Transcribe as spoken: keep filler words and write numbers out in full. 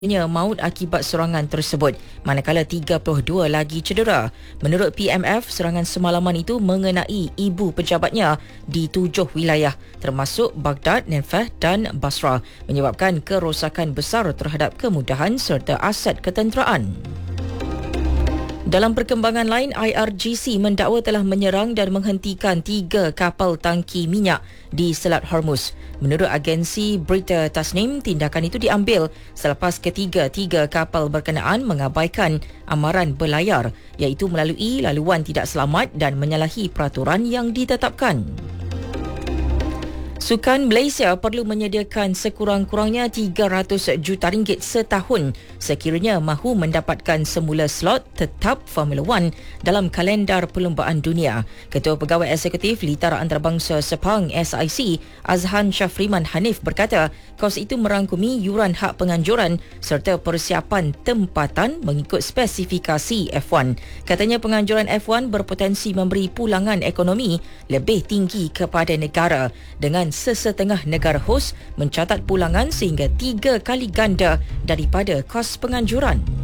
Nya maut akibat serangan tersebut, manakala tiga puluh dua lagi cedera. Menurut P M F, serangan semalaman itu mengenai ibu pejabatnya di tujuh wilayah termasuk Baghdad, Nineveh dan Basra, menyebabkan kerosakan besar terhadap kemudahan serta aset ketenteraan. Dalam perkembangan lain, I R G C mendakwa telah menyerang dan menghentikan tiga kapal tangki minyak di Selat Hormuz. Menurut agensi berita Tasnim, tindakan itu diambil selepas ketiga-tiga kapal berkenaan mengabaikan amaran berlayar, iaitu melalui laluan tidak selamat dan menyalahi peraturan yang ditetapkan. Sukan Malaysia perlu menyediakan sekurang-kurangnya tiga ratus juta ringgit setahun sekiranya mahu mendapatkan semula slot tetap Formula One dalam kalendar perlumbaan dunia. Ketua Pegawai Eksekutif Litara Antarabangsa Sepang S I C, Azhan Syafriman Hanif berkata, kos itu merangkumi yuran hak penganjuran serta persiapan tempatan mengikut spesifikasi F satu. Katanya penganjuran F satu berpotensi memberi pulangan ekonomi lebih tinggi kepada negara dengan sesetengah negara hos mencatat pulangan sehingga tiga kali ganda daripada kos penganjuran.